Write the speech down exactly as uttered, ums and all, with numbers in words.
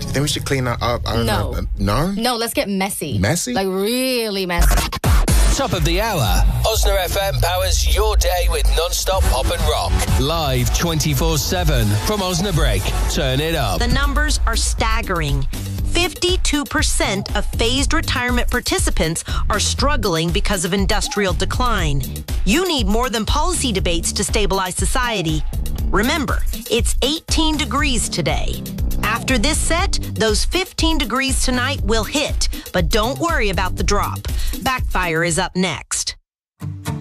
Do you think we should clean that up? I don't No. know. No? No, let's get messy. Messy? Like really messy. Top of the hour. Osna F M powers your day with non-stop pop and rock. Live twenty-four seven from Osnabrück. Turn it up. The numbers are staggering. fifty-two percent of phased retirement participants are struggling because of industrial decline. You need more than policy debates to stabilize society. Remember, it's eighteen degrees today. After this set, those fifteen degrees tonight will hit, but don't worry about the drop. Backfire is up next.